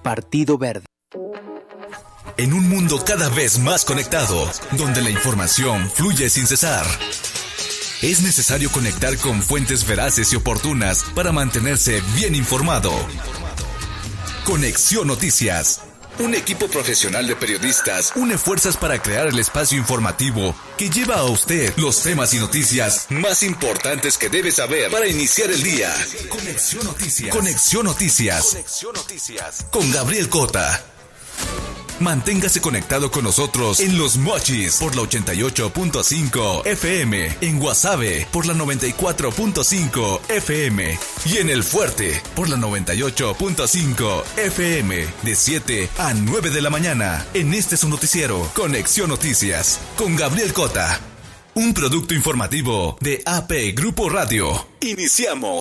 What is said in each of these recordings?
Partido Verde. En un mundo cada vez más conectado, donde la información fluye sin cesar, es necesario conectar con fuentes veraces y oportunas para mantenerse bien informado. Conexión Noticias. Un equipo profesional de periodistas une fuerzas para crear el espacio informativo que lleva a usted los temas y noticias más importantes que debe saber para iniciar el día. Conexión Noticias. Conexión Noticias. Conexión Noticias. Con Gabriel Cota. Manténgase conectado con nosotros en Los Mochis por la 88.5 FM, en Guasave por la 94.5 FM y en El Fuerte por la 98.5 FM de 7 a 9 de la mañana. En este su noticiero, Conexión Noticias, con Gabriel Cota. Un producto informativo de AP Grupo Radio. Iniciamos.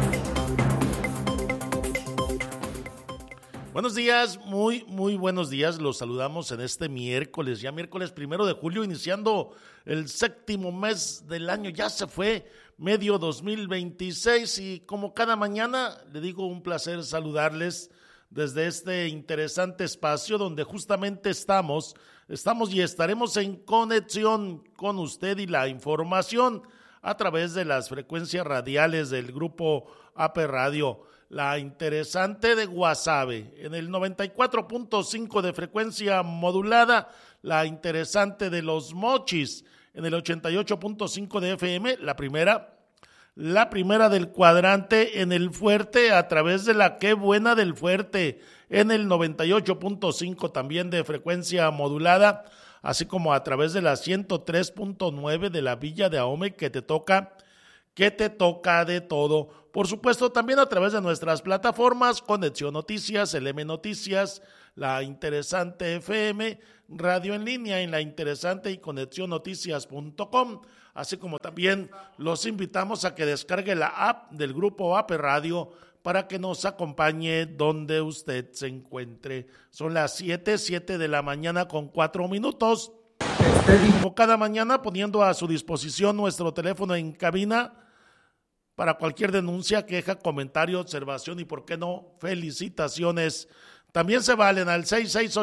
Buenos días, muy buenos días. Los saludamos en este miércoles, ya miércoles 1 de julio, iniciando el 7º mes del año. Ya se fue medio 2026 y como cada mañana, le digo, un placer saludarles desde este interesante espacio donde justamente estamos y estaremos en conexión con usted y la información a través de las frecuencias radiales del grupo AP Radio. La interesante de Guasave, en el 94.5 de frecuencia modulada, la interesante de Los Mochis, en el 88.5 de FM, la primera del cuadrante en el Fuerte, a través de la Qué Buena del Fuerte, en el 98.5 también de frecuencia modulada, así como a través de la 103.9 de la Villa de Ahome, que te toca de todo. Por supuesto, también a través de nuestras plataformas, Conexión Noticias, LM Noticias, La Interesante FM, Radio en Línea en La Interesante y conexionnoticias.com, así como también los invitamos a que descargue la app del grupo AP Radio para que nos acompañe donde usted se encuentre. Son las 7 de la mañana con 4 minutos. Como cada mañana, poniendo a su disposición nuestro teléfono en cabina para cualquier denuncia, queja, comentario, observación y, por qué no, felicitaciones. También se valen al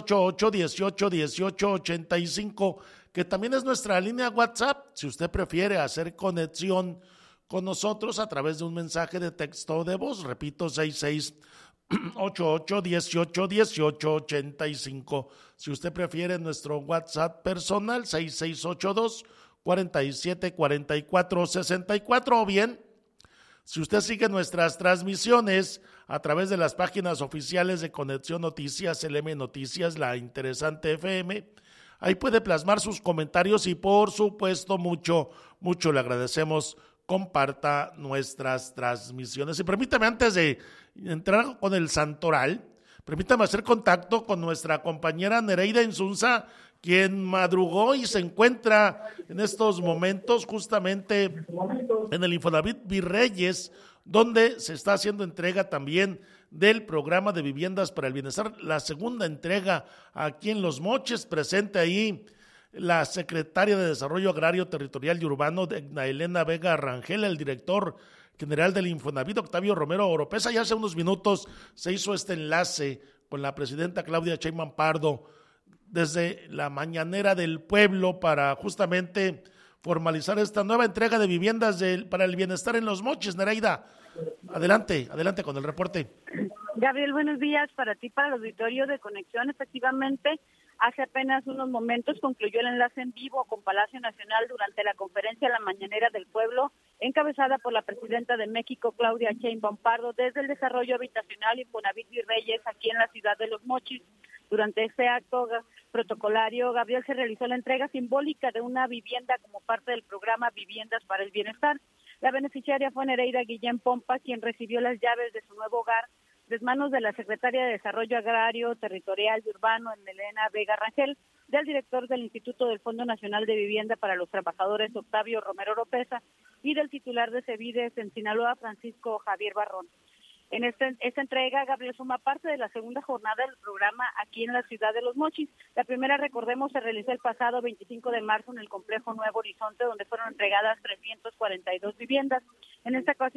6688-181885, que también es nuestra línea WhatsApp, si usted prefiere hacer conexión con nosotros a través de un mensaje de texto de voz. Repito, 6688-181885. Si usted prefiere nuestro WhatsApp personal, 6682-474464, o bien, si usted sigue nuestras transmisiones a través de las páginas oficiales de Conexión Noticias, LM Noticias, La Interesante FM, ahí puede plasmar sus comentarios y, por supuesto, mucho le agradecemos. Comparta nuestras transmisiones. Y permítame, antes de entrar con el santoral, permítame hacer contacto con nuestra compañera Nereida Insunza, quien madrugó y se encuentra en estos momentos justamente en el Infonavit Virreyes, donde se está haciendo entrega también del programa de viviendas para el bienestar, la segunda entrega aquí en Los Mochis. Presente ahí la secretaria de Desarrollo Agrario, Territorial y Urbano, Edna Elena Vega Rangel, el director general del Infonavit, Octavio Romero Oropesa. Ya hace unos minutos se hizo este enlace con la presidenta Claudia Sheinbaum Pardo desde la mañanera del pueblo para justamente formalizar esta nueva entrega de viviendas para el bienestar en Los Mochis. Nereida, adelante con el reporte. Gabriel, buenos días para ti, para el auditorio de Conexión. Efectivamente, hace apenas unos momentos concluyó el enlace en vivo con Palacio Nacional durante la conferencia La Mañanera del Pueblo, encabezada por la presidenta de México, Claudia Sheinbaum Pardo, desde el desarrollo habitacional Infonavit Virreyes, aquí en la ciudad de Los Mochis. Durante este acto protocolario, Gabriel, se realizó la entrega simbólica de una vivienda como parte del programa Viviendas para el Bienestar. La beneficiaria fue Nereida Guillén Pompa, quien recibió las llaves de su nuevo hogar de manos de la secretaria de Desarrollo Agrario, Territorial y Urbano, Elena Vega Rangel, del director del Instituto del Fondo Nacional de Vivienda para los Trabajadores, Octavio Romero Oropesa, y del titular de CEVIDES en Sinaloa, Francisco Javier Barrón. En esta entrega, Gabriel, suma parte de la segunda jornada del programa aquí en la ciudad de Los Mochis. La primera, recordemos, se realizó el pasado 25 de marzo en el complejo Nuevo Horizonte, donde fueron entregadas 342 viviendas. En esta ocasión,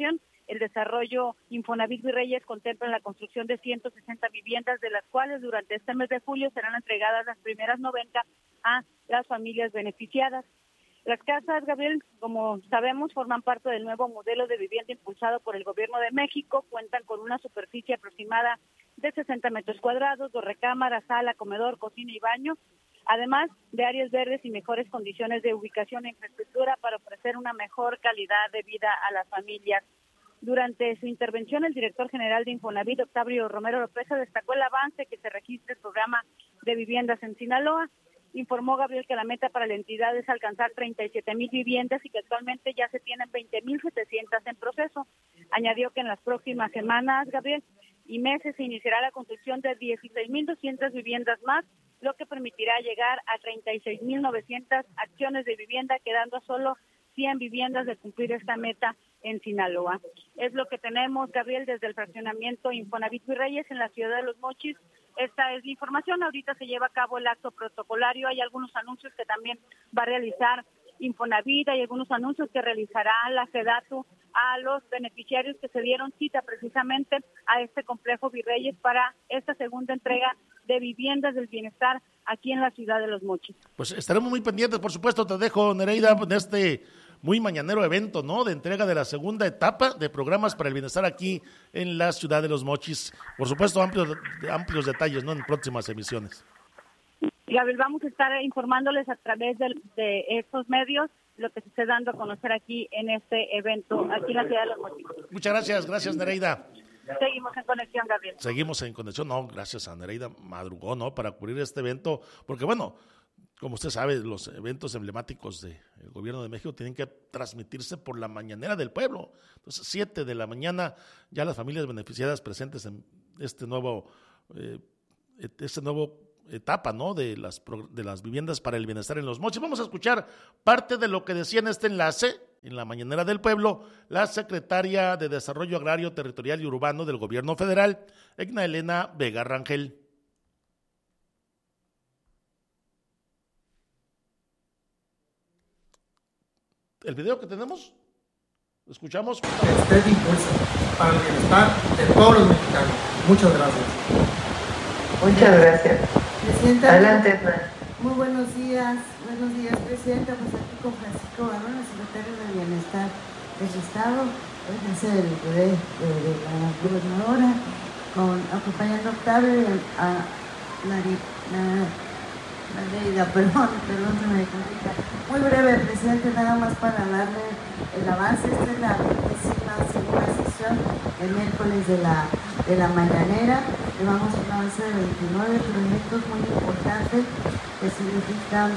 el desarrollo Infonavit Virreyes contempla la construcción de 160 viviendas, de las cuales durante este mes de julio serán entregadas las primeras 90 a las familias beneficiadas. Las casas, Gabriel, como sabemos, forman parte del nuevo modelo de vivienda impulsado por el Gobierno de México. Cuentan con una superficie aproximada de 60 metros cuadrados, 2 recámaras, sala, comedor, cocina y baño, además de áreas verdes y mejores condiciones de ubicación e infraestructura para ofrecer una mejor calidad de vida a las familias. Durante su intervención, el director general de Infonavit, Octavio Romero López, destacó el avance que se registra el programa de viviendas en Sinaloa. Informó, Gabriel, que la meta para la entidad es alcanzar 37,000 viviendas y que actualmente ya se tienen 20,700 en proceso. Añadió que en las próximas semanas, Gabriel, y meses se iniciará la construcción de 16,200 viviendas más, lo que permitirá llegar a 36,900 acciones de vivienda, quedando solo 100 viviendas de cumplir esta meta en Sinaloa. Es lo que tenemos, Gabriel, desde el fraccionamiento Infonavit Virreyes en la ciudad de Los Mochis. Esta es la información. Ahorita se lleva a cabo el acto protocolario. Hay algunos anuncios que también va a realizar Infonavit, hay algunos anuncios que realizará la SEDATU a los beneficiarios que se dieron cita precisamente a este complejo Virreyes para esta segunda entrega de viviendas del bienestar aquí en la ciudad de Los Mochis. Pues estaremos muy pendientes, por supuesto. Te dejo, Nereida, de este muy mañanero evento, ¿no?, de entrega de la segunda etapa de programas para el bienestar aquí en la ciudad de Los Mochis. Por supuesto, amplios detalles, ¿no?, en próximas emisiones. Gabriel, vamos a estar informándoles a través de estos medios lo que se esté dando a conocer aquí en este evento, aquí en la ciudad de Los Mochis. Muchas gracias, Nereida. Seguimos en conexión, Gabriel. Seguimos en conexión, no, gracias a Nereida, madrugó, ¿no?, para cubrir este evento, porque bueno, como usted sabe, los eventos emblemáticos del Gobierno de México tienen que transmitirse por la mañanera del pueblo. Entonces, 7 de la mañana, ya las familias beneficiadas presentes en este nuevo etapa, ¿no?, de las viviendas para el bienestar en Los Mochis. Vamos a escuchar parte de lo que decía en este enlace, en la mañanera del pueblo, la secretaria de Desarrollo Agrario, Territorial y Urbano del Gobierno Federal, Egna Elena Vega Rangel. El video que tenemos, escuchamos. Este impulso para el bienestar de todos los mexicanos. Muchas gracias. Muchas gracias. Presidenta, adelante, Fran. Muy buenos días, Presidenta. Pues aquí con Francisco Barrón, el secretario de Bienestar del Estado, es el de la gobernadora, acompañando a Octavio a Nereida, perdón, se me complica. Muy breve, presidente, nada más para darle el avance. Esta es la 22ª sesión, el miércoles de la mañanera. Llevamos un avance de 29 proyectos muy importantes que significan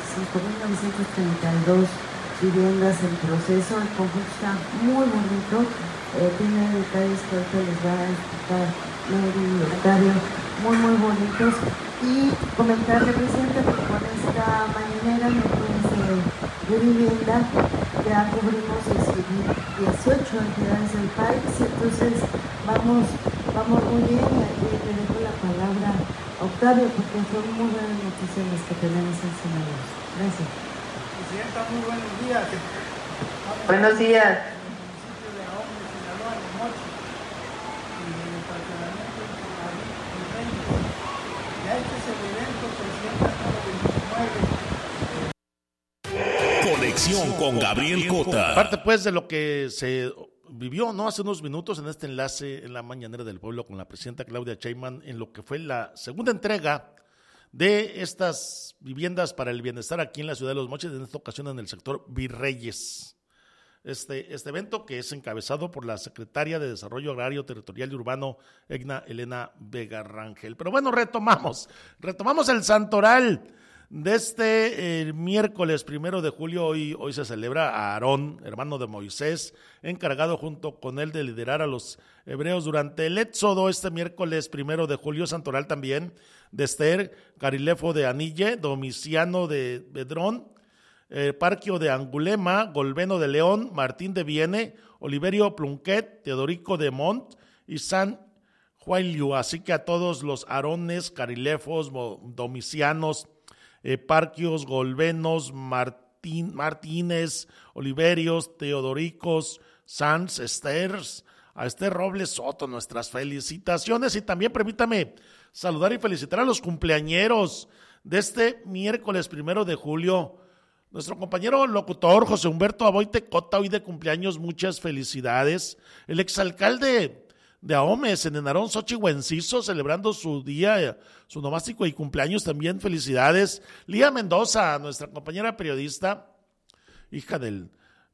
5,932 viviendas en proceso. El conjunto está muy bonito, tiene detalles que ahorita les va a explicar Mary y Octavio, muy bonitos. Y comentarle, presidente, que con esta mañanera de vivienda ya cubrimos 18 entidades del país, entonces vamos muy bien, y le dejo la palabra a Octavio porque son muy buenas noticias las que tenemos en Sinaloa. Gracias. Presidenta, muy buenos días. Buenos días. En el municipio de Ahome, Sinaloa, Los Mochis, y en el fraccionamiento de Infonavit Virreyes. Ya este es el evento, presidenta, número 29. Conexión con Gabriel Cota. Parte pues de lo que se vivió, ¿no?, hace unos minutos en este enlace en la mañanera del pueblo con la presidenta Claudia Sheinbaum en lo que fue la segunda entrega de estas viviendas para el bienestar aquí en la ciudad de Los Mochis, en esta ocasión en el sector Virreyes. Este evento que es encabezado por la secretaria de Desarrollo Agrario, Territorial y Urbano, Egna Elena Vega Rangel. Pero bueno, retomamos el santoral de este miércoles 1 de julio. Hoy se celebra a Aarón, hermano de Moisés, encargado junto con él de liderar a los hebreos durante el éxodo. Este miércoles 1 de julio, santoral también de Esther, Carilefo de Anille, Domiciano de Bedrón, Parquio de Angulema, Golbeno de León, Martín de Viene, Oliverio Plunquet, Teodorico de Mont y San Juanliu. Así que a todos los Aarones, Carilefos, Domicianos, Parquios, Golbenos, Martínez, Oliverios, Teodoricos, Sanz, a Esther Robles Soto, nuestras felicitaciones. Y también permítame saludar y felicitar a los cumpleañeros de este miércoles 1 de julio. Nuestro compañero locutor José Humberto Aboite Cota, hoy de cumpleaños, muchas felicidades. El exalcalde de Ahomes, en Enarón, Xochitl Enciso, celebrando su día, su nomástico y cumpleaños también, felicidades. Lía Mendoza, nuestra compañera periodista, hija del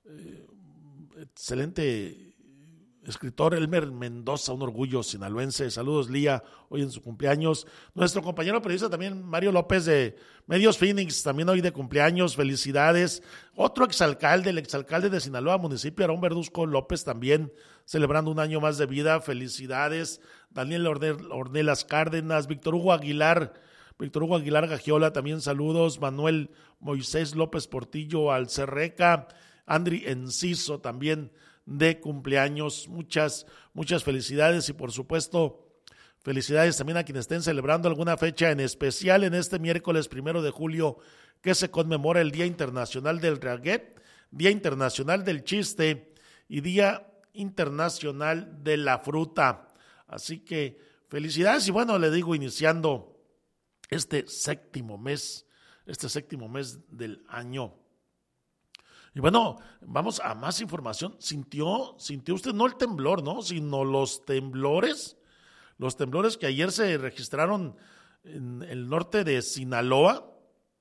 excelente escritor Elmer Mendoza, un orgullo sinaloense. Saludos, Lía, hoy en su cumpleaños. Nuestro compañero periodista también, Mario López de Medios Phoenix, también hoy de cumpleaños, felicidades. Otro exalcalde, el exalcalde de Sinaloa, municipio, Aarón Verduzco López, también celebrando un año más de vida, felicidades. Daniel Ornelas Cárdenas, Víctor Hugo Aguilar Gagiola, también saludos. Manuel Moisés López Portillo Alcerreca, Andri Enciso, también de cumpleaños, muchas felicidades. Y por supuesto felicidades también a quienes estén celebrando alguna fecha en especial en este miércoles 1 de julio, que se conmemora el Día Internacional del Raguet, Día Internacional del Chiste y Día Internacional de la Fruta. Así que felicidades. Y bueno, le digo, iniciando este séptimo mes del año. Y bueno, vamos a más información. ¿Sintió usted no el temblor, no? Sino los temblores que ayer se registraron en el norte de Sinaloa.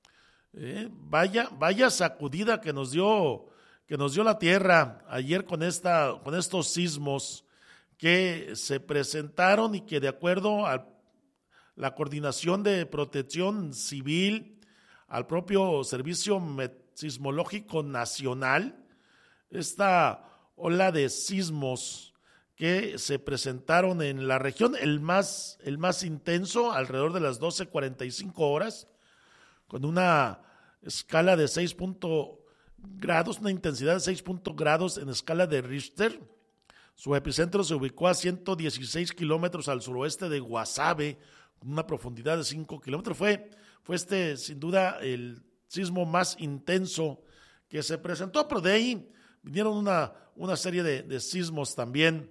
Vaya sacudida que nos dio la tierra ayer con estos sismos que se presentaron y que, de acuerdo a la Coordinación de Protección Civil, al propio Servicio Sismológico Nacional, esta ola de sismos que se presentaron en la región, el más intenso alrededor de las 12:45 horas, con una escala de 6 grados, una intensidad de 6 grados en escala de Richter. Su epicentro se ubicó a 116 kilómetros al suroeste de Guasave, con una profundidad de 5 kilómetros. Fue sin duda el sismo más intenso que se presentó, pero de ahí vinieron una serie de sismos también.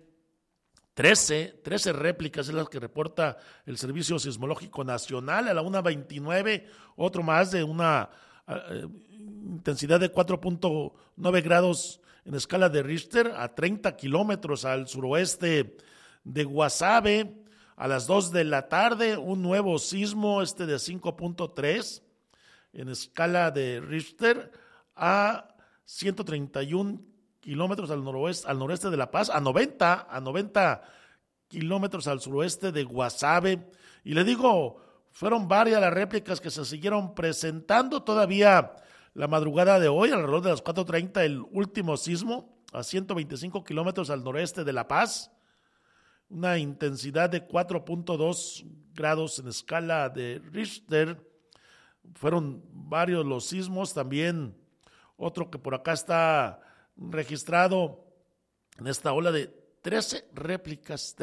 13 réplicas es las que reporta el Servicio Sismológico Nacional. A la 1:29, otro más de una intensidad de 4.9 grados en escala de Richter, a 30 kilómetros al suroeste de Guasave. A las 2 de la tarde, un nuevo sismo, de 5.3 en escala de Richter, a 131 kilómetros al noreste de La Paz, a 90 kilómetros al suroeste de Guasave. Y le digo, fueron varias las réplicas que se siguieron presentando todavía la madrugada de hoy, alrededor de las 4:30, el último sismo, a 125 kilómetros al noreste de La Paz, una intensidad de 4.2 grados en escala de Richter. Fueron varios los sismos, también otro que por acá está registrado en esta ola de 13 réplicas,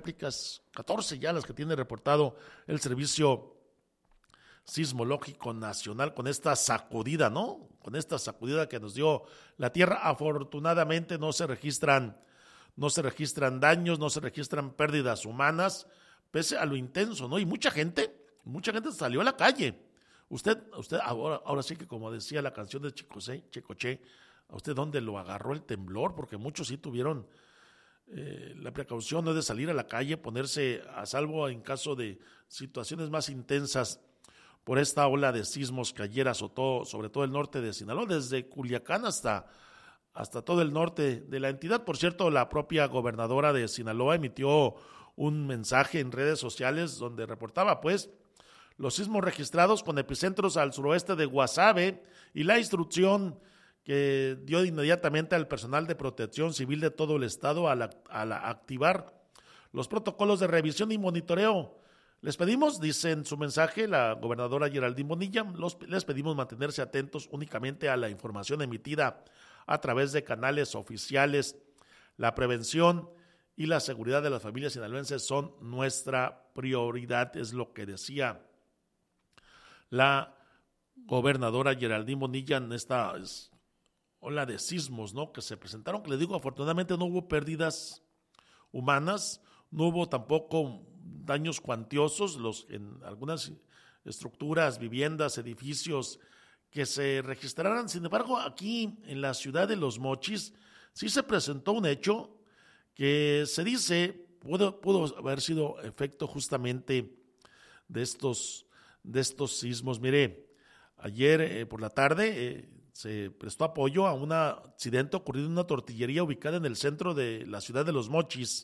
14 ya las que tiene reportado el Servicio Sismológico Nacional, con esta sacudida, ¿no? Con esta sacudida que nos dio la tierra. Afortunadamente no se registran daños, no se registran pérdidas humanas, pese a lo intenso, ¿no? Y mucha gente salió a la calle. Usted ahora sí que, como decía la canción de Chicoche, ¿a usted dónde lo agarró el temblor? Porque muchos sí tuvieron la precaución, ¿no?, de salir a la calle, ponerse a salvo en caso de situaciones más intensas por esta ola de sismos que ayer azotó sobre todo el norte de Sinaloa, desde Culiacán hasta todo el norte de la entidad. Por cierto, la propia gobernadora de Sinaloa emitió un mensaje en redes sociales donde reportaba los sismos registrados con epicentros al suroeste de Guasave y la instrucción que dio inmediatamente al personal de protección civil de todo el estado al activar los protocolos de revisión y monitoreo. Les pedimos, dice en su mensaje la gobernadora Geraldine Bonilla, les pedimos mantenerse atentos únicamente a la información emitida a través de canales oficiales. La prevención y la seguridad de las familias sinaloenses son nuestra prioridad, es lo que decía la gobernadora Geraldine Bonilla en esta ola de sismos, ¿no?, que se presentaron, que les digo, afortunadamente no hubo pérdidas humanas, no hubo tampoco daños cuantiosos en algunas estructuras, viviendas, edificios que se registraran. Sin embargo, aquí en la ciudad de Los Mochis sí se presentó un hecho que se dice pudo haber sido efecto justamente de estos sismos. Mire, ayer por la tarde se prestó apoyo a un accidente ocurrido en una tortillería ubicada en el centro de la ciudad de Los Mochis.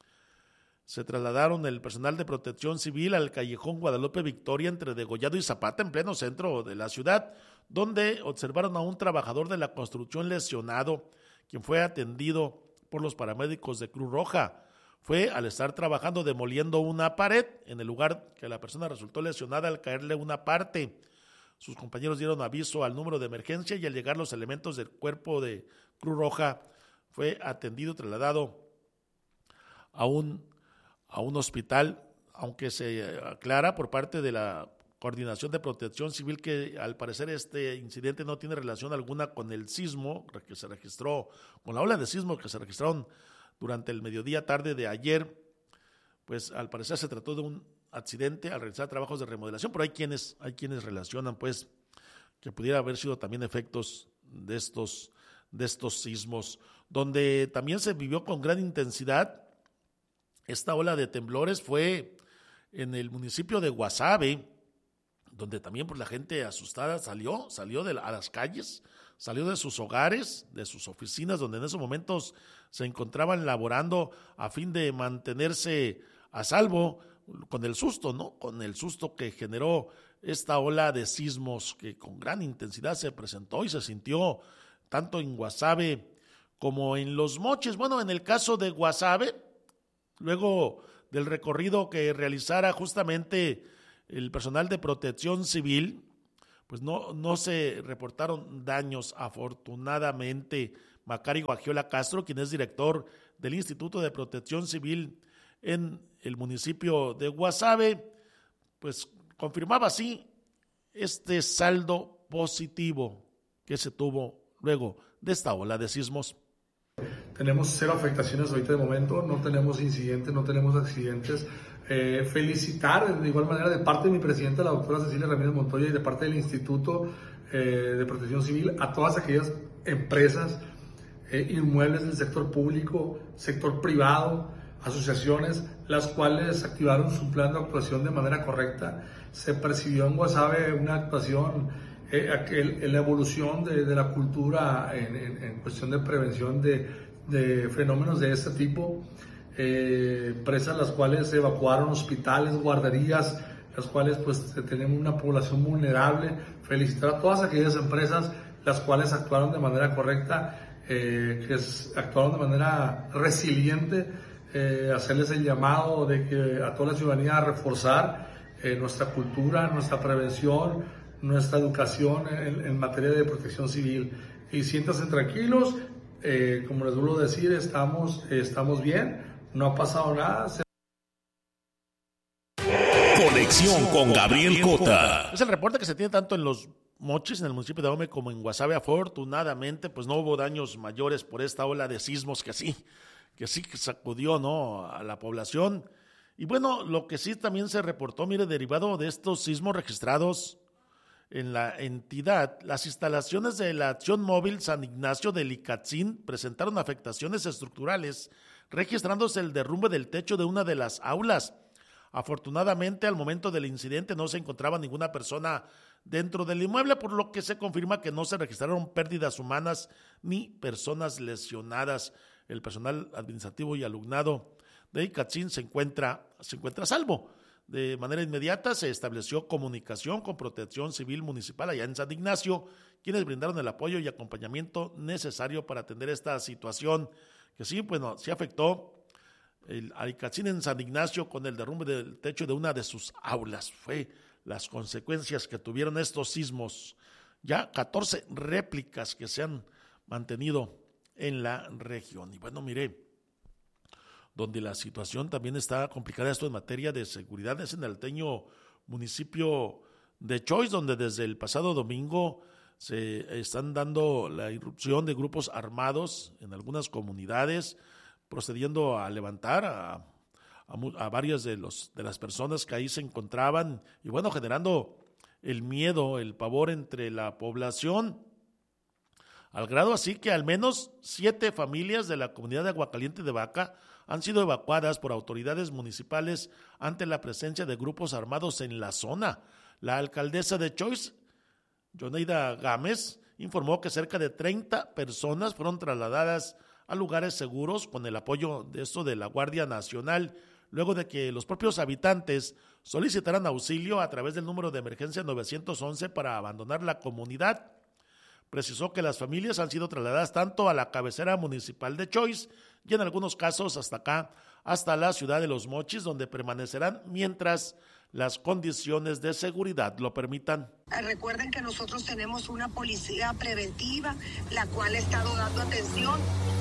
Se trasladaron el personal de Protección Civil al callejón Guadalupe Victoria entre Degollado y Zapata, en pleno centro de la ciudad, donde observaron a un trabajador de la construcción lesionado, quien fue atendido por los paramédicos de Cruz Roja. Fue al estar trabajando demoliendo una pared en el lugar que la persona resultó lesionada al caerle una parte. Sus compañeros dieron aviso al número de emergencia y al llegar los elementos del cuerpo de Cruz Roja fue atendido, trasladado a un hospital, aunque se aclara por parte de la Coordinación de Protección Civil que al parecer este incidente no tiene relación alguna con el sismo que se registró, con la ola de sismo que se registraron durante el mediodía tarde de ayer. Pues al parecer se trató de un accidente al realizar trabajos de remodelación, pero hay quienes relacionan pues que pudiera haber sido también efectos de estos sismos, donde también se vivió con gran intensidad. Esta ola de temblores fue en el municipio de Guasave, donde también pues, la gente asustada salió a las calles, salió de sus hogares, de sus oficinas, donde en esos momentos se encontraban laborando a fin de mantenerse a salvo con el susto, ¿no? Con el susto que generó esta ola de sismos que con gran intensidad se presentó y se sintió tanto en Guasave como en Los Mochis. Bueno, en el caso de Guasave, luego del recorrido que realizara justamente el personal de Protección Civil, pues no se reportaron daños, afortunadamente. Macario Agiola Castro, quien es director del Instituto de Protección Civil en el municipio de Guasave, pues confirmaba así este saldo positivo que se tuvo luego de esta ola de sismos. Tenemos 0 afectaciones ahorita de momento, no tenemos incidentes, no tenemos accidentes. Felicitar de igual manera de parte de mi presidenta, la doctora Cecilia Ramírez Montoya, y de parte del Instituto de Protección Civil a todas aquellas empresas, inmuebles del sector público, sector privado, asociaciones, las cuales activaron su plan de actuación de manera correcta. Se percibió en Guasave una actuación, la evolución de la cultura en cuestión de prevención de fenómenos de este tipo. Empresas las cuales evacuaron hospitales, guarderías, las cuales pues tenemos una población vulnerable. Felicitar a todas aquellas empresas las cuales actuaron de manera correcta, actuaron de manera resiliente, hacerles el llamado de que a toda la ciudadanía a reforzar nuestra cultura, nuestra prevención, nuestra educación en materia de protección civil. Y siéntanse tranquilos, como les vuelvo a decir, estamos bien, no ha pasado nada. Conexión con Gabriel Cota. Es el reporte que se tiene tanto en Los Mochis, en el municipio de Ahome, como en Guasave. Afortunadamente, pues no hubo daños mayores por esta ola de sismos que sí sacudió, ¿no?, a la población. Y bueno, lo que sí también se reportó, mire, derivado de estos sismos registrados en la entidad, las instalaciones de la Acción Móvil San Ignacio de Licatzin presentaron afectaciones estructurales, registrándose el derrumbe del techo de una de las aulas. Afortunadamente, al momento del incidente no se encontraba ninguna persona dentro del inmueble, por lo que se confirma que no se registraron pérdidas humanas ni personas lesionadas. El personal administrativo y alumnado de Licatzin se encuentra a salvo. De manera inmediata se estableció comunicación con Protección Civil Municipal allá en San Ignacio, quienes brindaron el apoyo y acompañamiento necesario para atender esta situación que sí afectó a Licatzin en San Ignacio con el derrumbe del techo de una de sus aulas. Fue las consecuencias que tuvieron estos sismos. Ya 14 réplicas que se han mantenido en la región. Y bueno, mire, donde la situación también está complicada, esto en materia de seguridad, es en el alteño municipio de Choix, donde desde el pasado domingo se están dando la irrupción de grupos armados en algunas comunidades, procediendo a levantar a varias de las personas que ahí se encontraban y bueno, generando el miedo, el pavor entre la población, al grado así que al menos 7 familias de la comunidad de Aguacaliente de Vaca han sido evacuadas por autoridades municipales ante la presencia de grupos armados en la zona. La alcaldesa de Choix, Yoneida Gámez, informó que cerca de 30 personas fueron trasladadas a lugares seguros con el apoyo de la Guardia Nacional, luego de que los propios habitantes solicitaran auxilio a través del número de emergencia 911 para abandonar la comunidad. Precisó que las familias han sido trasladadas tanto a la cabecera municipal de Choix y en algunos casos hasta la ciudad de Los Mochis, donde permanecerán mientras las condiciones de seguridad lo permitan. Recuerden que nosotros tenemos una policía preventiva, la cual ha estado dando atención.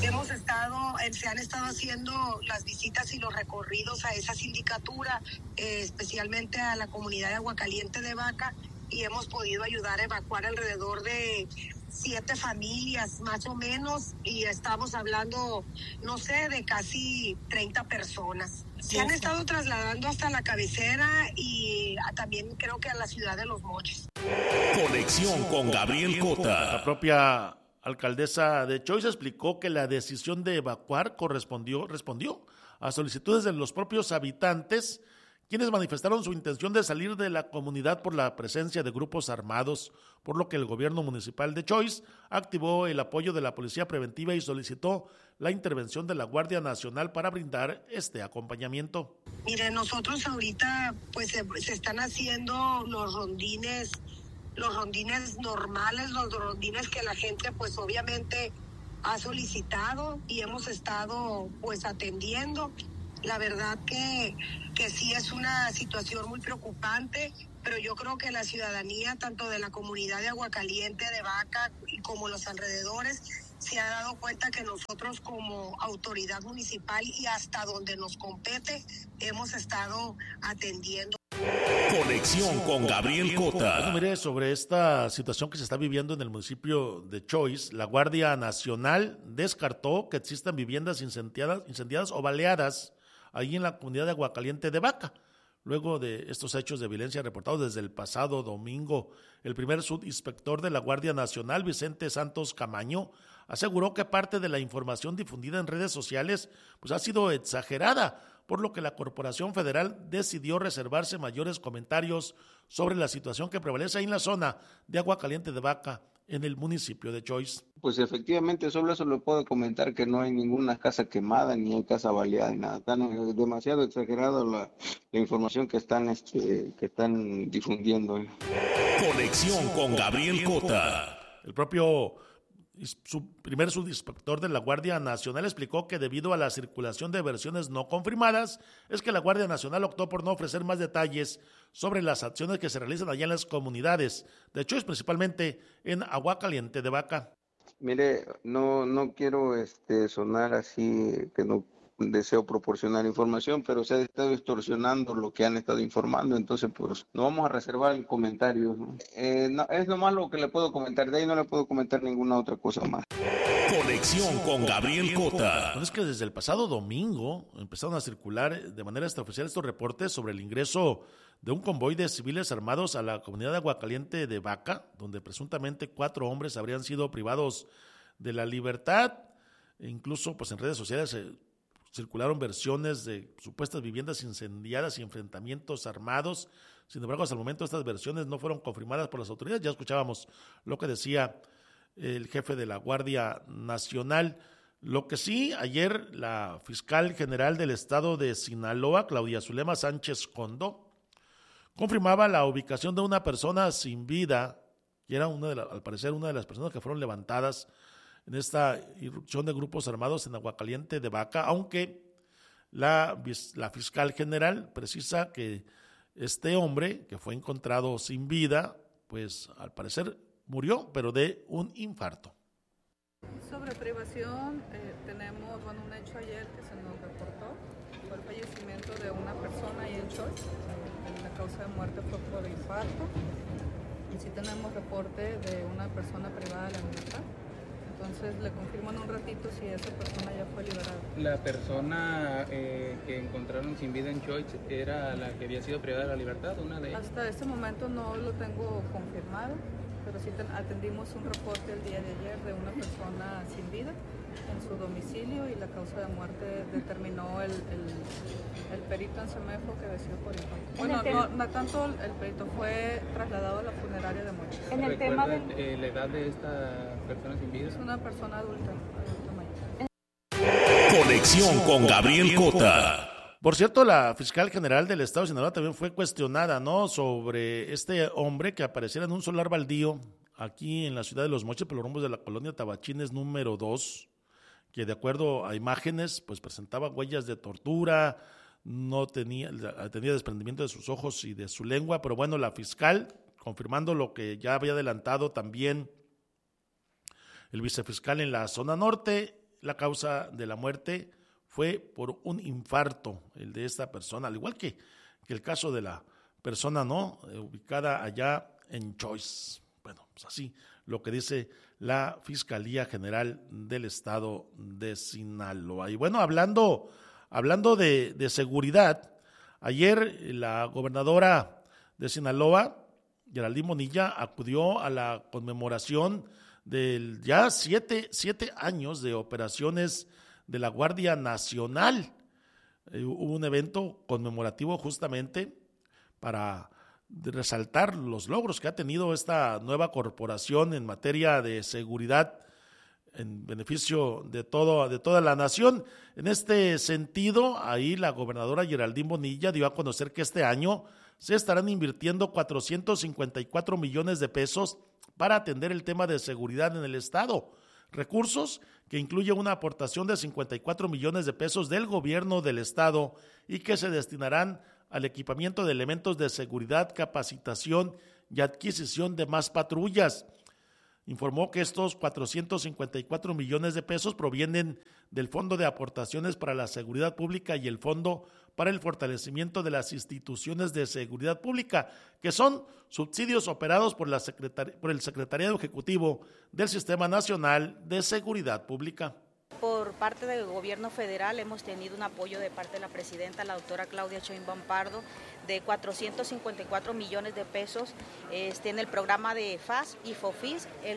Se han estado haciendo las visitas y los recorridos a esa sindicatura, especialmente a la comunidad de Aguacaliente de Vaca, y hemos podido ayudar a evacuar alrededor de 7 familias más o menos, y estamos hablando, no sé, de casi 30 personas. Se han estado trasladando hasta la cabecera y también creo que a la ciudad de Los Mochis. Conexión con Gabriel Cota. La propia alcaldesa de Choix explicó que la decisión de evacuar respondió a solicitudes de los propios habitantes, quienes manifestaron su intención de salir de la comunidad por la presencia de grupos armados, por lo que el gobierno municipal de Choix activó el apoyo de la policía preventiva y solicitó la intervención de la Guardia Nacional para brindar este acompañamiento. Mire, nosotros ahorita pues se están haciendo los rondines normales, los rondines que la gente pues obviamente ha solicitado y hemos estado pues atendiendo. La verdad que sí es una situación muy preocupante, pero yo creo que la ciudadanía, tanto de la comunidad de Aguacaliente de Vaca y como los alrededores, se ha dado cuenta que nosotros como autoridad municipal y hasta donde nos compete, hemos estado atendiendo. Conexión con Gabriel Cota. Bueno, mire, sobre esta situación que se está viviendo en el municipio de Choix, la Guardia Nacional descartó que existan viviendas incendiadas o baleadas ahí en la comunidad de Aguacaliente de Vaca. Luego de estos hechos de violencia reportados desde el pasado domingo, el primer subinspector de la Guardia Nacional, Vicente Santos Camaño, aseguró que parte de la información difundida en redes sociales pues ha sido exagerada, por lo que la Corporación Federal decidió reservarse mayores comentarios sobre la situación que prevalece ahí en la zona de Aguacaliente de Vaca, en el municipio de Choix. Pues efectivamente, sobre eso le puedo comentar que no hay ninguna casa quemada, ni hay casa baleada, ni nada. Están demasiado exagerado la información que están difundiendo. Conexión con Gabriel Cota. El propio primer subinspector de la Guardia Nacional explicó que debido a la circulación de versiones no confirmadas, es que la Guardia Nacional optó por no ofrecer más detalles sobre las acciones que se realizan allá en las comunidades, de hecho es principalmente en Aguacaliente de Vaca. Mire, no quiero sonar así, que no deseo proporcionar información, pero se ha estado distorsionando lo que han estado informando, entonces pues no vamos a reservar el comentario, ¿no? Es nomás lo que le puedo comentar, de ahí no le puedo comentar ninguna otra cosa más. Conexión con Gabriel Cota. Bueno, es que desde el pasado domingo empezaron a circular de manera extraoficial estos reportes sobre el ingreso de un convoy de civiles armados a la comunidad de Aguacaliente de Vaca, donde presuntamente 4 hombres habrían sido privados de la libertad, e incluso pues en redes sociales circularon versiones de supuestas viviendas incendiadas y enfrentamientos armados. Sin embargo, hasta el momento estas versiones no fueron confirmadas por las autoridades. Ya escuchábamos lo que decía el jefe de la Guardia Nacional. Lo que sí, ayer la fiscal general del estado de Sinaloa, Claudia Zulema Sánchez Condo, confirmaba la ubicación de una persona sin vida, que era al parecer una de las personas que fueron levantadas en esta irrupción de grupos armados en Aguacaliente de Vaca, aunque la fiscal general precisa que este hombre que fue encontrado sin vida, pues al parecer murió, pero de un infarto. Sobre privación, tenemos un hecho ayer que se nos reportó, fue el fallecimiento de una persona ahí en Choix. La causa de muerte fue por infarto. y sí tenemos reporte de una persona privada de la libertad. Entonces le confirmo en un ratito si esa persona ya fue liberada. ¿La persona que encontraron sin vida en Choix era la que había sido privada de la libertad, una de ellas? Hasta este momento no lo tengo confirmado, pero sí atendimos un reporte el día de ayer de una persona sin vida en su domicilio y la causa de muerte determinó el perito en CEMEFO que veció por infarto. Bueno, no tanto el perito, fue trasladado a la funeraria de muerte. En el tema de la edad de esta persona sin vida. Es una persona adulta mayor. Conexión con Gabriel Cota. Por cierto, la fiscal general del estado de Sinaloa también fue cuestionada, ¿no?, sobre este hombre que apareciera en un solar baldío aquí en la ciudad de Los Mochis, por los rumbos de la colonia Tabachines número 2, que de acuerdo a imágenes, pues presentaba huellas de tortura, no tenía desprendimiento de sus ojos y de su lengua, pero bueno, la fiscal, confirmando lo que ya había adelantado también el vicefiscal en la zona norte, la causa de la muerte fue por un infarto, el de esta persona, al igual que el caso de la persona, ¿no?, ubicada allá en Choix. Bueno, pues así lo que dice la Fiscalía General del Estado de Sinaloa. Y bueno, hablando de seguridad, ayer la gobernadora de Sinaloa, Geraldine Bonilla, acudió a la conmemoración del ya 7 años de operaciones de la Guardia Nacional. Hubo un evento conmemorativo justamente para resaltar los logros que ha tenido esta nueva corporación en materia de seguridad en beneficio de toda la nación. En este sentido, ahí la gobernadora Geraldine Bonilla dio a conocer que este año se estarán invirtiendo 454 millones de pesos para atender el tema de seguridad en el estado, recursos que incluye una aportación de 54 millones de pesos del gobierno del estado y que se destinarán al equipamiento de elementos de seguridad, capacitación y adquisición de más patrullas. Informó que estos 454 millones de pesos provienen del Fondo de Aportaciones para la Seguridad Pública y el Fondo para el Fortalecimiento de las Instituciones de Seguridad Pública, que son subsidios operados por el Secretariado Ejecutivo del Sistema Nacional de Seguridad Pública. Por parte del gobierno federal hemos tenido un apoyo de parte de la presidenta, la doctora Claudia Sheinbaum Pardo, de 454 millones de pesos en el programa de FAS y FOFIS, el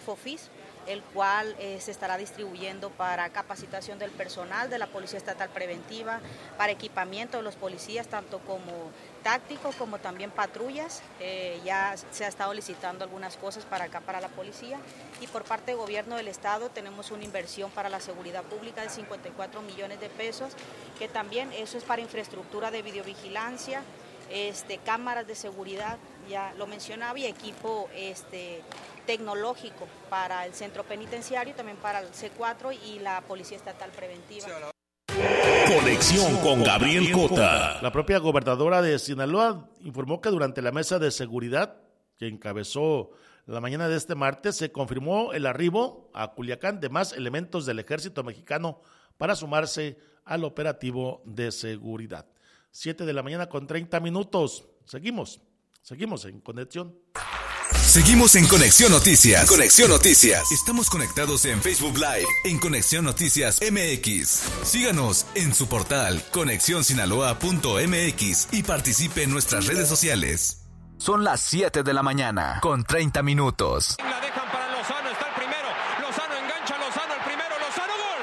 cual se estará distribuyendo para capacitación del personal de la Policía Estatal Preventiva, para equipamiento de los policías, tanto como tácticos como también patrullas. Ya se ha estado licitando algunas cosas para acá, para la policía. Y por parte del gobierno del estado tenemos una inversión para la seguridad pública de 54 millones de pesos, que también eso es para infraestructura de videovigilancia, cámaras de seguridad, ya lo mencionaba, y equipo tecnológico para el centro penitenciario, también para el C4 y la Policía Estatal Preventiva. Conexión con Gabriel Cota. La propia gobernadora de Sinaloa informó que durante la mesa de seguridad que encabezó la mañana de este martes se confirmó el arribo a Culiacán de más elementos del ejército mexicano para sumarse al operativo de seguridad. 7:30 a.m. Seguimos en Conexión. Seguimos en Conexión Noticias. Conexión Noticias. Estamos conectados en Facebook Live en Conexión Noticias MX. Síganos en su portal conexionsinaloa.mx y participe en nuestras redes sociales. Son las 7 de la mañana con 30 minutos. La dejan para Lozano, está el primero. Lozano engancha, Lozano el primero, Lozano gol.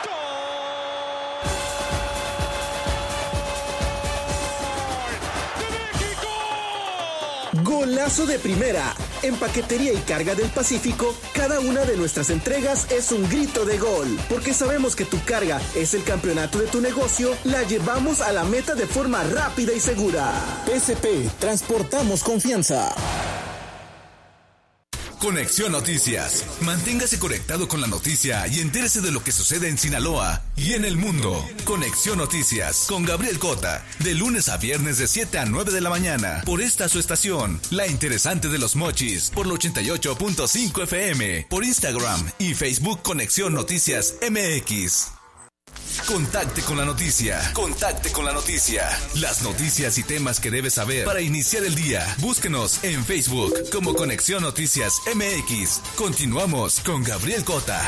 ¡Gol! ¡De México! Golazo de primera. En Paquetería y Carga del Pacífico, cada una de nuestras entregas es un grito de gol. Porque sabemos que tu carga es el campeonato de tu negocio, la llevamos a la meta de forma rápida y segura. PSP, transportamos confianza. Conexión Noticias. Manténgase conectado con la noticia y entérese de lo que sucede en Sinaloa y en el mundo. Conexión Noticias con Gabriel Cota. De lunes a viernes de 7 a 9 de la mañana. Por esta su estación, La Interesante de los Mochis. Por el 88.5 FM. Por Instagram y Facebook Conexión Noticias MX. Contacte con la noticia. Contacte con la noticia. Las noticias y temas que debes saber para iniciar el día. Búsquenos en Facebook como Conexión Noticias MX. Continuamos con Gabriel Cota.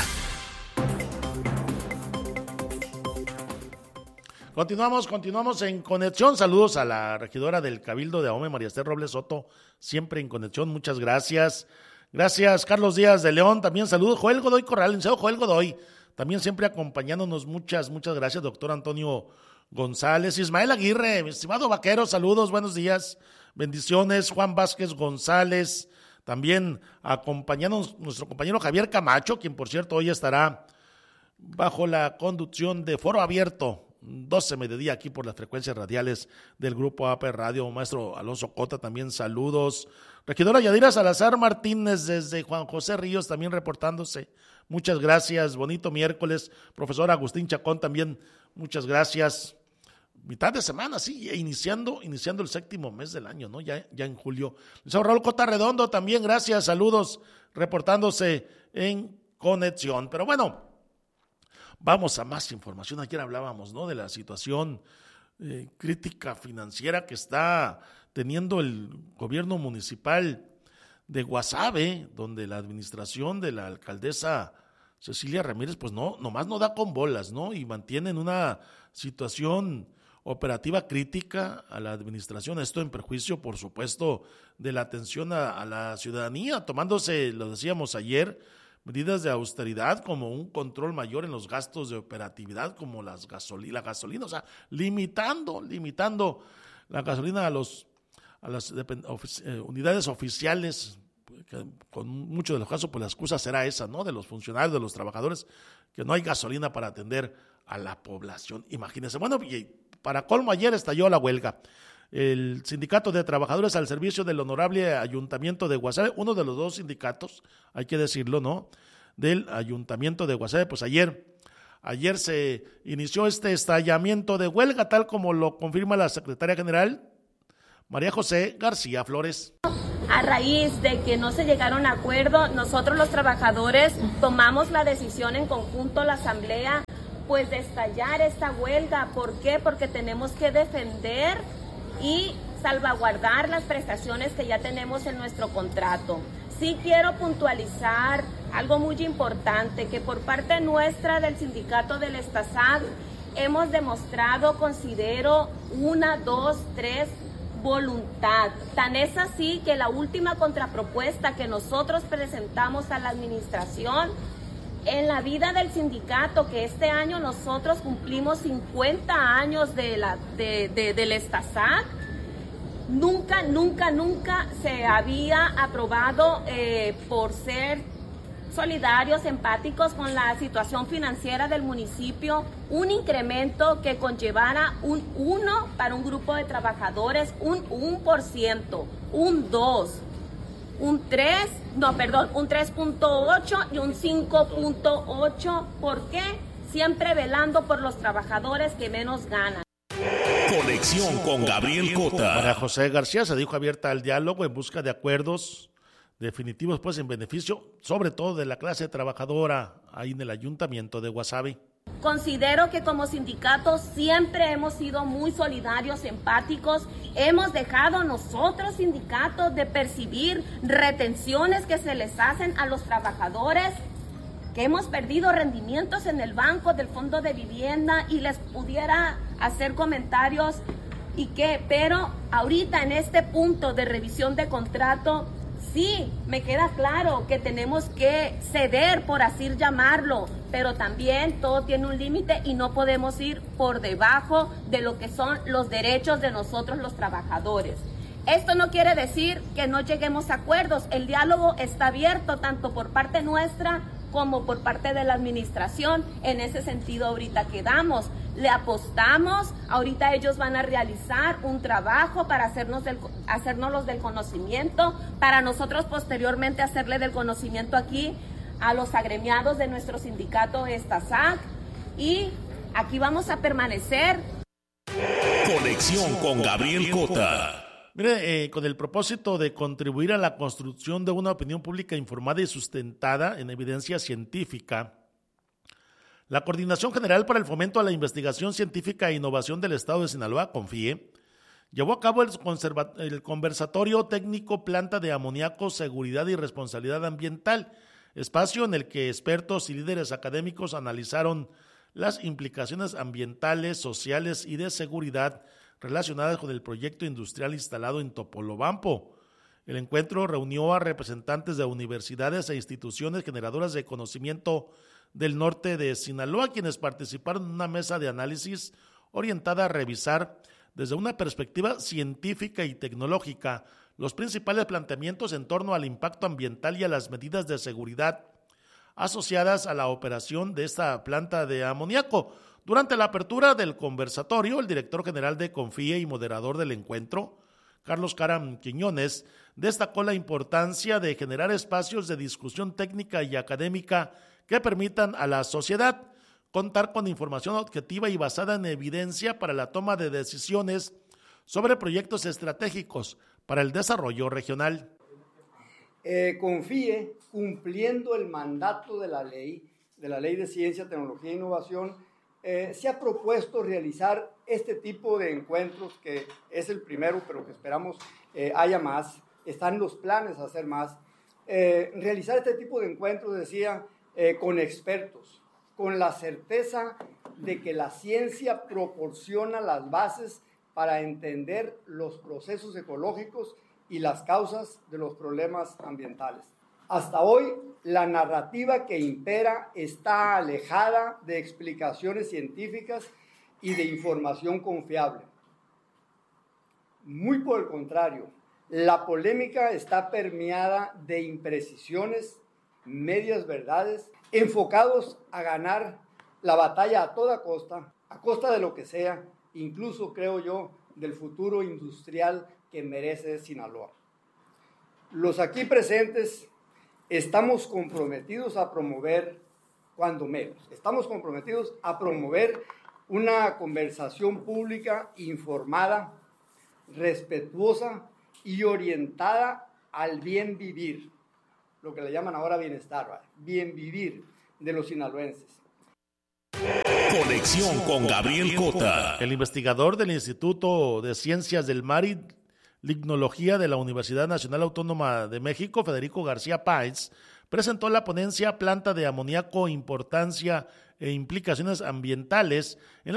Continuamos en conexión. Saludos a la regidora del Cabildo de Ahome, María Esther Robles Soto, siempre en conexión. Muchas gracias. Gracias, Carlos Díaz de León. También saludos. Joel Godoy Corral, licenciado Joel Godoy, también siempre acompañándonos. Muchas gracias, doctor Antonio González. Ismael Aguirre, mi estimado vaquero, saludos, buenos días, bendiciones. Juan Vázquez González, también acompañándonos nuestro compañero Javier Camacho, quien por cierto hoy estará bajo la conducción de Foro Abierto, 12 mediodía, aquí por las frecuencias radiales del Grupo AP Radio. Maestro Alonso Cota, también saludos. Regidora Yadira Salazar Martínez desde Juan José Ríos, también reportándose. Muchas gracias, bonito miércoles. Profesor Agustín Chacón, también muchas gracias. Mitad de semana, sí, iniciando el 7º mes del año, ¿no? Ya en julio. Licenciado Raúl Cota Redondo, también gracias, saludos, reportándose en conexión. Pero bueno, vamos a más información. Ayer hablábamos, ¿no?, de la situación crítica financiera que está teniendo el gobierno municipal de Guasave, donde la administración de la alcaldesa Cecilia Ramírez, pues nomás no da con bolas, ¿no? Y mantienen una situación operativa crítica a la administración, esto en perjuicio, por supuesto, de la atención a la ciudadanía, tomándose, lo decíamos ayer, medidas de austeridad como un control mayor en los gastos de operatividad, como la gasolina, o sea, limitando la gasolina a las unidades oficiales, que con muchos de los casos pues la excusa será esa, ¿no?, de los funcionarios, de los trabajadores, que no hay gasolina para atender a la población. Imagínense. Bueno, y para colmo, ayer estalló la huelga. El Sindicato de Trabajadores al Servicio del Honorable Ayuntamiento de Guasave, uno de los dos sindicatos, hay que decirlo, ¿no?, del Ayuntamiento de Guasave, pues ayer se inició este estallamiento de huelga, tal como lo confirma la secretaria general, María José García Flores. A raíz de que no se llegaron a acuerdo, nosotros los trabajadores tomamos la decisión en conjunto, la asamblea, pues de estallar esta huelga. ¿Por qué? Porque tenemos que defender y salvaguardar las prestaciones que ya tenemos en nuestro contrato. Sí quiero puntualizar algo muy importante, que por parte nuestra del sindicato del Estasac hemos demostrado, considero, 1, 2, 3, voluntad. Tan es así que la última contrapropuesta que nosotros presentamos a la administración en la vida del sindicato, que este año nosotros cumplimos 50 años del Estasac, nunca se había aprobado por ser solidarios, empáticos con la situación financiera del municipio, un incremento que conllevara un 1 para un grupo de trabajadores, un 1%, un 2%, un 3.8 y un 5.8. ¿Por qué? Siempre velando por los trabajadores que menos ganan. Conexión con Gabriel Cota. María José García se dijo abierta al diálogo en busca de acuerdos definitivos, pues en beneficio sobre todo de la clase trabajadora ahí en el Ayuntamiento de Guasave. Considero que como sindicato siempre hemos sido muy solidarios, empáticos. Hemos dejado nosotros, sindicatos, de percibir retenciones que se les hacen a los trabajadores, que hemos perdido rendimientos en el banco del Fondo de Vivienda, y les pudiera hacer comentarios pero ahorita en este punto de revisión de contrato, sí, me queda claro que tenemos que ceder, por así llamarlo, pero también todo tiene un límite y no podemos ir por debajo de lo que son los derechos de nosotros los trabajadores. Esto no quiere decir que no lleguemos a acuerdos. El diálogo está abierto tanto por parte nuestra como por parte de la administración. En ese sentido ahorita quedamos, le apostamos, ahorita ellos van a realizar un trabajo para hacernos del conocimiento, para nosotros posteriormente hacerle del conocimiento aquí a los agremiados de nuestro sindicato Estasac, y aquí vamos a permanecer. Conexión con Gabriel Cota. Mire, con el propósito de contribuir a la construcción de una opinión pública informada y sustentada en evidencia científica, La Coordinación General para el Fomento a la Investigación Científica e Innovación del Estado de Sinaloa, CONFIE, llevó a cabo el conversatorio técnico Planta de Amoníaco, Seguridad y Responsabilidad Ambiental, espacio en el que expertos y líderes académicos analizaron las implicaciones ambientales, sociales y de seguridad relacionadas con el proyecto industrial instalado en Topolobampo. El encuentro reunió a representantes de universidades e instituciones generadoras de conocimiento del norte de Sinaloa, quienes participaron en una mesa de análisis orientada a revisar desde una perspectiva científica y tecnológica los principales planteamientos en torno al impacto ambiental y a las medidas de seguridad asociadas a la operación de esta planta de amoníaco. Durante la apertura del conversatorio, el director general de CONFIE y moderador del encuentro, Carlos Caram Quiñones, destacó la importancia de generar espacios de discusión técnica y académica que permitan a la sociedad contar con información objetiva y basada en evidencia para la toma de decisiones sobre proyectos estratégicos para el desarrollo regional. CONFIE, cumpliendo el mandato de la ley de Ciencia, Tecnología e Innovación, se ha propuesto realizar este tipo de encuentros, que es el primero, pero que esperamos haya más. Están los planes a hacer más. Realizar este tipo de encuentros, decía, con expertos, con la certeza de que la ciencia proporciona las bases para entender los procesos ecológicos y las causas de los problemas ambientales. Hasta hoy, la narrativa que impera está alejada de explicaciones científicas y de información confiable. Muy por el contrario, la polémica está permeada de imprecisiones, medias verdades, enfocados a ganar la batalla a toda costa, a costa de lo que sea, incluso, creo yo, del futuro industrial que merece Sinaloa. Los aquí presentes estamos comprometidos a promover, cuando menos, estamos comprometidos a promover una conversación pública informada, respetuosa y orientada al bien vivir, lo que le llaman ahora bienestar, ¿vale? Bien vivir de los sinaloenses. Conexión con Gabriel Cota. El investigador del Instituto de Ciencias del Mar y Lignología de la Universidad Nacional Autónoma de México, Federico García Páez, presentó la ponencia Planta de Amoníaco, Importancia e Implicaciones Ambientales, en